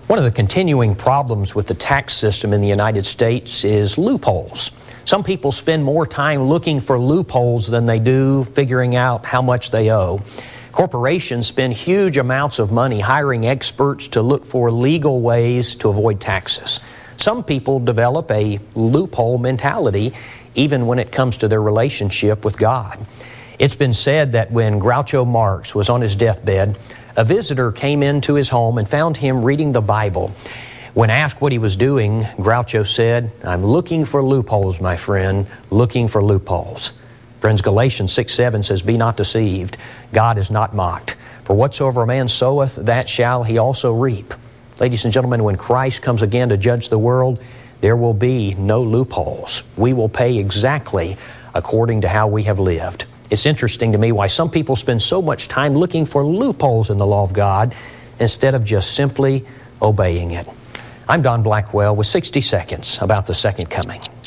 One of the continuing problems with the tax system in the United States is loopholes. Some people spend more time looking for loopholes than they do figuring out how much they owe. Corporations spend huge amounts of money hiring experts to look for legal ways to avoid taxes. Some people develop a loophole mentality even when it comes to their relationship with God. It's been said that when Groucho Marx was on his deathbed, a visitor came into his home and found him reading the Bible. When asked what he was doing, Groucho said, "I'm looking for loopholes, my friend, looking for loopholes." Friends, Galatians 6:7 says, "Be not deceived, God is not mocked. For whatsoever a man soweth, that shall he also reap." Ladies and gentlemen, when Christ comes again to judge the world, there will be no loopholes. We will pay exactly according to how we have lived. It's interesting to me why some people spend so much time looking for loopholes in the law of God instead of just simply obeying it. I'm Don Blackwell with 60 Seconds about the Second Coming.